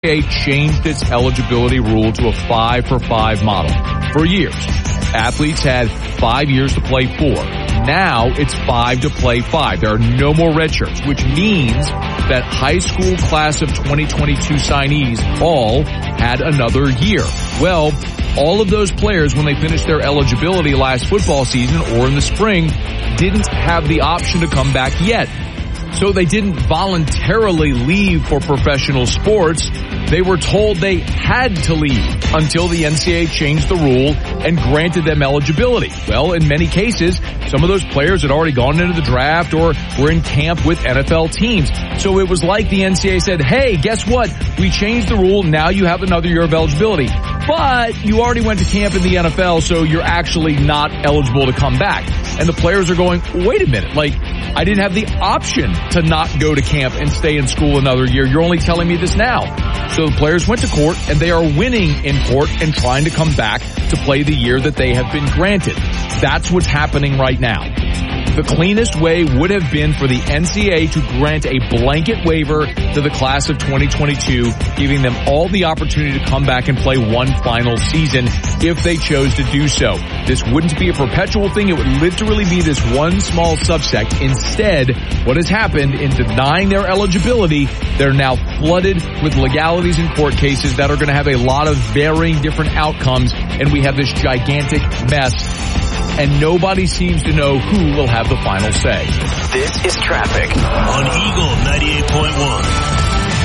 changed its eligibility rule to a 5-for-5 model. For years, athletes had 5 years to play 4. Now it's 5 to play 5. There are no more redshirts, which means that high school class of 2022 signees all had another year. Well, all of those players, when they finished their eligibility last football season or in the spring, didn't have the option to come back yet. So they didn't voluntarily leave for professional sports. They were told they had to leave until the NCAA changed the rule and granted them eligibility. Well, in many cases, some of those players had already gone into the draft or were in camp with NFL teams. So it was like the NCAA said, hey, guess what? We changed the rule. Now you have another year of eligibility. But you already went to camp in the NFL, so you're actually not eligible to come back. And the players are going, wait a minute, I didn't have the option to not go to camp and stay in school another year. You're only telling me this now. So the players went to court, and they are winning in court and trying to come back to play the year that they have been granted. That's what's happening right now. The cleanest way would have been for the NCAA to grant a blanket waiver to the class of 2022, giving them all the opportunity to come back and play one final season if they chose to do so. This wouldn't be a perpetual thing. It would literally be this one small subsect. Instead, what has happened in denying their eligibility, they're now flooded with legalities in court cases that are going to have a lot of varying different outcomes, and we have this gigantic mess. And nobody seems to know who will have the final say. This is Traffic on Eagle 98.1.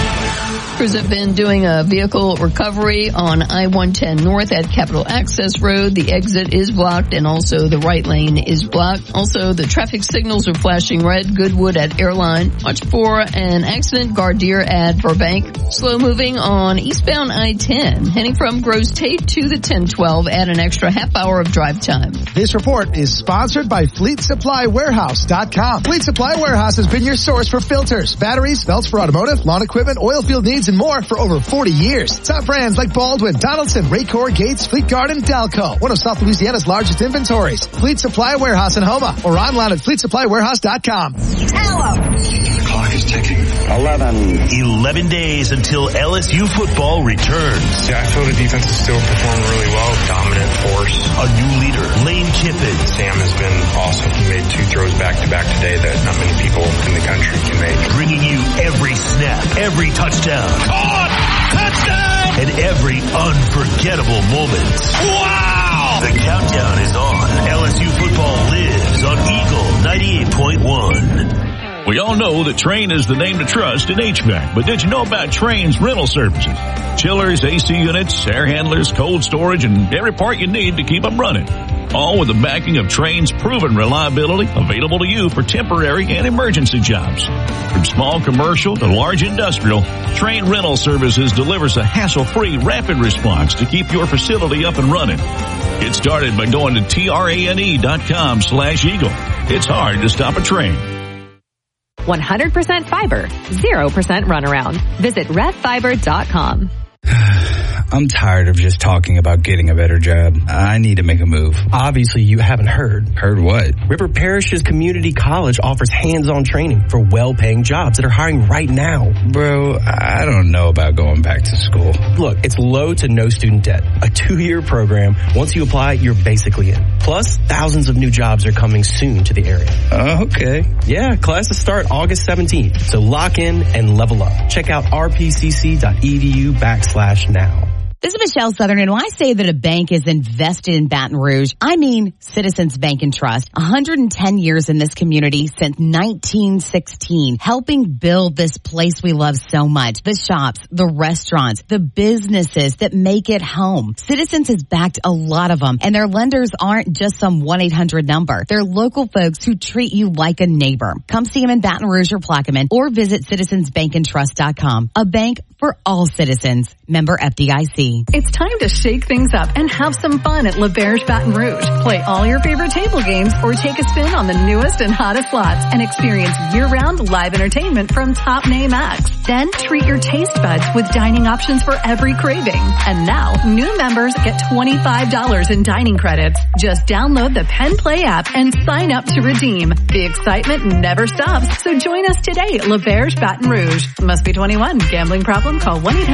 Crews have been doing a vehicle recovery on I-110 North at Capitol Access Road. The exit is blocked and also the right lane is blocked. Also, the traffic signals are flashing red. Goodwood at Airline. Watch for an accident. Gardier at Burbank. Slow moving on eastbound I-10. Heading from Grosse Tate to the 1012. Add an extra half hour of drive time. This report is sponsored by FleetSupplyWarehouse.com. Fleet Supply Warehouse has been your source for filters, batteries, belts for automotive, lawn equipment, oil field needs, and more for over 40 years. Top brands like Baldwin, Donaldson, Raycor, Gates, Fleet Guard, and Dalco. One of South Louisiana's largest inventories. Fleet Supply Warehouse in Homa or online at FleetSupplyWarehouse.com. The clock is ticking. 11 days until LSU football returns. Yeah, I feel the defense is still performing really well. Dominant force. A new leader, Lane Kiffin. Sam has been awesome. He made 2 throws back-to-back today that not many people in the country can make. Bringing you every snap, every touchdown. Caught! Touchdown! And every unforgettable moment. Wow! The countdown is on. LSU football lives on Eagle 98.1. We all know that Trane is the name to trust in HVAC, but did you know about Trane's rental services? Chillers, AC units, air handlers, cold storage, and every part you need to keep them running. All with the backing of Trane's proven reliability, available to you for temporary and emergency jobs. From small commercial to large industrial, Trane Rental Services delivers a hassle-free rapid response to keep your facility up and running. Get started by going to trane.com/Eagle. It's hard to stop a train. 100% fiber, 0% runaround. Visit RevFiber.com. I'm tired of just talking about getting a better job. I need to make a move. Obviously, you haven't heard. Heard what? River Parishes Community College offers hands-on training for well-paying jobs that are hiring right now. Bro, I don't know about going back to school. Look, it's low to no student debt. A 2-year program. Once you apply, you're basically in. Plus, thousands of new jobs are coming soon to the area. Okay. Yeah, classes start August 17th. So lock in and level up. Check out rpcc.edu/now. This is Michelle Southern, and when I say that a bank is invested in Baton Rouge, I mean Citizens Bank and Trust. 110 years in this community since 1916, helping build this place we love so much. The shops, the restaurants, the businesses that make it home. Citizens has backed a lot of them, and their lenders aren't just some 1-800 number. They're local folks who treat you like a neighbor. Come see them in Baton Rouge or Plaquemine, or visit citizensbankandtrust.com. A bank for all citizens. Member FDIC. It's time to shake things up and have some fun at L'Auberge Baton Rouge. Play all your favorite table games or take a spin on the newest and hottest slots and experience year-round live entertainment from top name acts. Then treat your taste buds with dining options for every craving. And now, new members get $25 in dining credits. Just download the Penn Play app and sign up to redeem. The excitement never stops, so join us today at L'Auberge Baton Rouge. Must be 21. Gambling problem? Call 1-800-5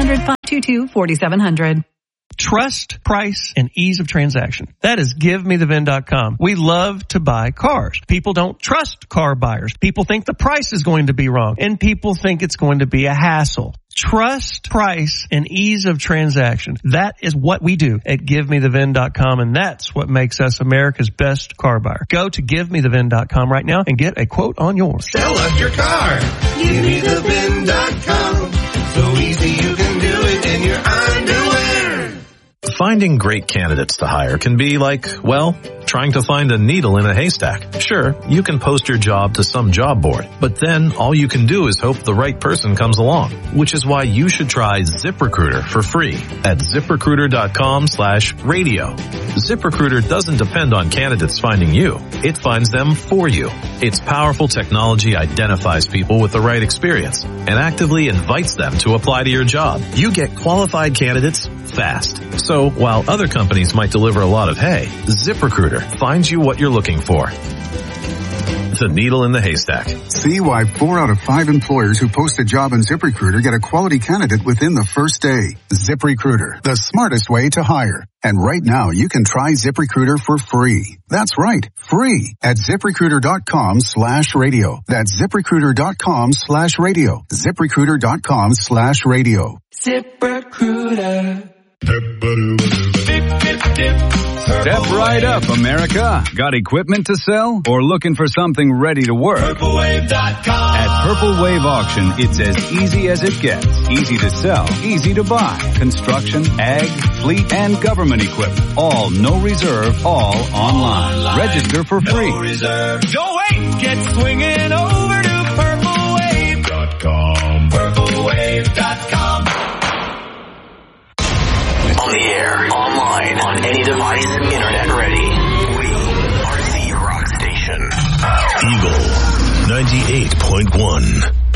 888-222-4700. Trust, price, and ease of transaction. That is GiveMeTheVin.com. We love to buy cars. People don't trust car buyers. People think the price is going to be wrong, and people think it's going to be a hassle. Trust, price, and ease of transaction. That is what we do at GiveMeTheVin.com, and that's what makes us America's best car buyer. Go to GiveMeTheVin.com right now and get a quote on yours. Sell us your car. GiveMeTheVin.com. So easy you can do it in your underwear. Finding great candidates to hire can be like, well, trying to find a needle in a haystack. Sure, you can post your job to some job board, but then all you can do is hope the right person comes along, which is why you should try ZipRecruiter for free at ZipRecruiter.com/radio. ZipRecruiter doesn't depend on candidates finding you. It finds them for you. Its powerful technology identifies people with the right experience and actively invites them to apply to your job. You get qualified candidates fast. So while other companies might deliver a lot of hay, ZipRecruiter finds you what you're looking for. The needle in the haystack. See why 4 out of 5 employers who post a job in ZipRecruiter get a quality candidate within the first day. ZipRecruiter, the smartest way to hire. And right now you can try ZipRecruiter for free. That's right, free at ZipRecruiter.com/radio. That's ZipRecruiter.com/radio. ZipRecruiter.com/radio. ZipRecruiter. Step right up, America. Got equipment to sell or looking for something ready to work? PurpleWave.com. At Purple Wave Auction, it's as easy as it gets. Easy to sell, easy to buy. Construction, ag, fleet, and government equipment. All no reserve, all online. Register for free. No reserve. Don't wait. Get swinging over to PurpleWave.com. PurpleWave.com. On the air, online, on any device, internet ready. We are the rock station. Eagle 98.1.